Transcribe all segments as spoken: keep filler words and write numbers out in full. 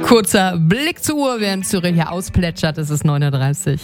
Kurzer Blick zur Uhr, während Cyril hier ausplätschert, es ist neun Uhr dreißig.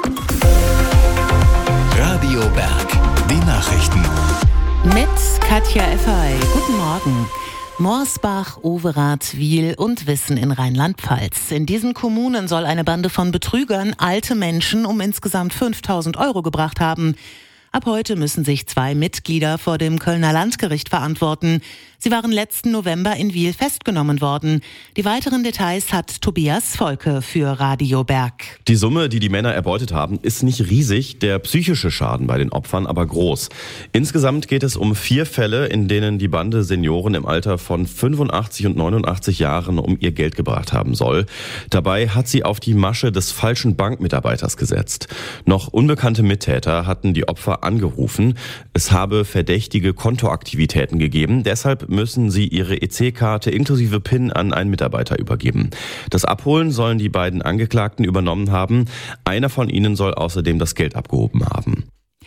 Radio Berg, die Nachrichten. Mit Katja Effay. Guten Morgen. Morsbach, Overath, Wiel und Wissen in Rheinland-Pfalz. In diesen Kommunen soll eine Bande von Betrügern alte Menschen um insgesamt fünftausend Euro gebracht haben. Ab heute müssen sich zwei Mitglieder vor dem Kölner Landgericht verantworten. Sie waren letzten November in Wiel festgenommen worden. Die weiteren Details hat Tobias Volke für Radio Berg. Die Summe, die die Männer erbeutet haben, ist nicht riesig, der psychische Schaden bei den Opfern aber groß. Insgesamt geht es um vier Fälle, in denen die Bande Senioren im Alter von fünfundachtzig und neunundachtzig Jahren um ihr Geld gebracht haben soll. Dabei hat sie auf die Masche des falschen Bankmitarbeiters gesetzt. Noch unbekannte Mittäter hatten die Opfer angerufen. Es habe verdächtige Kontoaktivitäten gegeben, deshalb müssen sie ihre E C-Karte inklusive PIN an einen Mitarbeiter übergeben. Das Abholen sollen die beiden Angeklagten übernommen haben. Einer von ihnen soll außerdem das Geld abgehoben haben.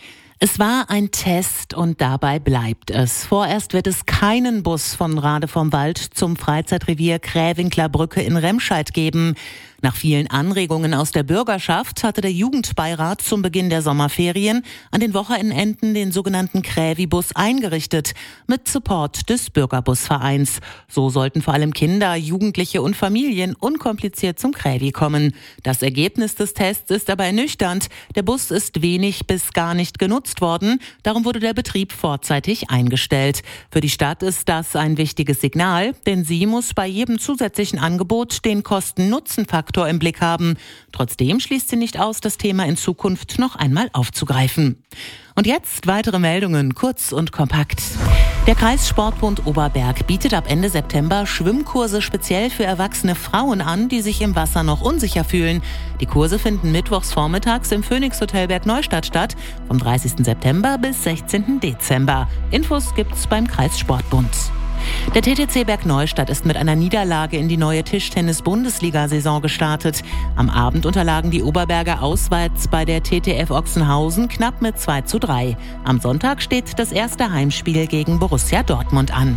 Es war ein Test und dabei bleibt es. Vorerst wird es keinen Bus von Rade vom Wald zum Freizeitrevier Krähwinkler Brücke in Remscheid geben. Nach vielen Anregungen aus der Bürgerschaft hatte der Jugendbeirat zum Beginn der Sommerferien an den Wochenenden den sogenannten Krävi-Bus eingerichtet, mit Support des Bürgerbusvereins. So sollten vor allem Kinder, Jugendliche und Familien unkompliziert zum Krävi kommen. Das Ergebnis des Tests ist aber ernüchternd. Der Bus ist wenig bis gar nicht genutzt worden, darum wurde der Betrieb vorzeitig eingestellt. Für die Stadt ist das ein wichtiges Signal, denn sie muss bei jedem zusätzlichen Angebot den Kosten-Nutzen-Faktor im Blick haben. Trotzdem schließt sie nicht aus, das Thema in Zukunft noch einmal aufzugreifen. Und jetzt weitere Meldungen, kurz und kompakt. Der Kreissportbund Oberberg bietet ab Ende September Schwimmkurse speziell für erwachsene Frauen an, die sich im Wasser noch unsicher fühlen. Die Kurse finden mittwochs vormittags im Phoenix Hotel Bergneustadt statt, vom dreißigsten September bis sechzehnten Dezember. Infos gibt's beim Kreissportbund. Der T T C Bergneustadt ist mit einer Niederlage in die neue Tischtennis-Bundesliga-Saison gestartet. Am Abend unterlagen die Oberberger auswärts bei der T T F Ochsenhausen knapp mit zwei zu drei. Am Sonntag steht das erste Heimspiel gegen Borussia Dortmund an.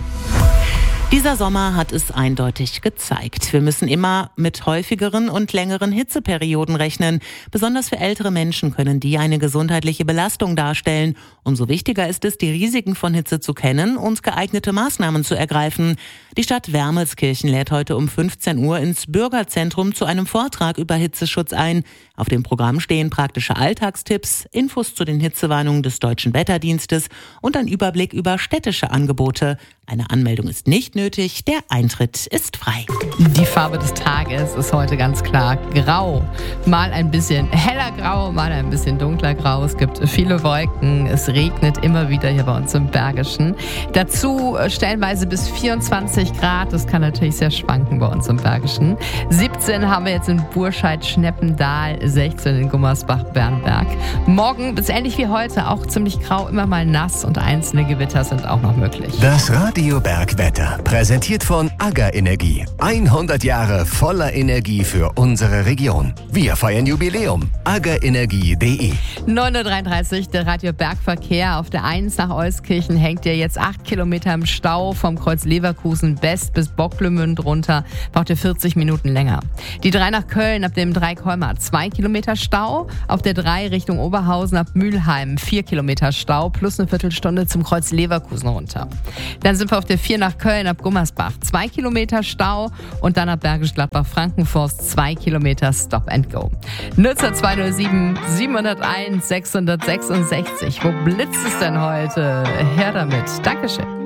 Dieser Sommer hat es eindeutig gezeigt. Wir müssen immer mit häufigeren und längeren Hitzeperioden rechnen. Besonders für ältere Menschen können die eine gesundheitliche Belastung darstellen. Umso wichtiger ist es, die Risiken von Hitze zu kennen und geeignete Maßnahmen zu ergreifen. Die Stadt Wermelskirchen lädt heute um fünfzehn Uhr ins Bürgerzentrum zu einem Vortrag über Hitzeschutz ein. Auf dem Programm stehen praktische Alltagstipps, Infos zu den Hitzewarnungen des Deutschen Wetterdienstes und ein Überblick über städtische Angebote. Eine Anmeldung ist nicht nötig, der Eintritt ist frei. Die Farbe des Tages ist heute ganz klar grau. Mal ein bisschen heller grau, mal ein bisschen dunkler grau. Es gibt viele Wolken, es regnet immer wieder hier bei uns im Bergischen. Dazu stellenweise bis vierundzwanzig Grad, das kann natürlich sehr schwanken bei uns im Bergischen. siebzehn haben wir jetzt in Burscheid-Schneppendahl, sechzehn in Gummersbach-Bernberg. Morgen ist ähnlich wie heute auch ziemlich grau, immer mal nass und einzelne Gewitter sind auch noch möglich. Das Radio Berg Wetter, präsentiert von AGA Energie. hundert Jahre voller Energie für unsere Region. Wir feiern Jubiläum. aga energie punkt de neun Uhr dreiunddreißig, der Radio Bergverkehr. Auf der eins nach Euskirchen hängt ihr jetzt acht Kilometer im Stau. Vom Kreuz Leverkusen West bis Bocklemünd runter braucht ihr vierzig Minuten länger. Die drei nach Köln ab dem Dreikolmer zwei Kilometer Stau. Auf der drei Richtung Oberhausen ab Mülheim vier Kilometer Stau plus eine Viertelstunde zum Kreuz Leverkusen runter. Dann sind wir auf der vier nach Köln ab Gummersbach zwei Kilometer Stau und dann ab Bergisch Gladbach-Frankenforst zwei Kilometer Stop and Go. Nutzer zwei null sieben, sieben null eins, sechs sechs sechs. Wo blitzt es denn heute? Her damit. Dankeschön.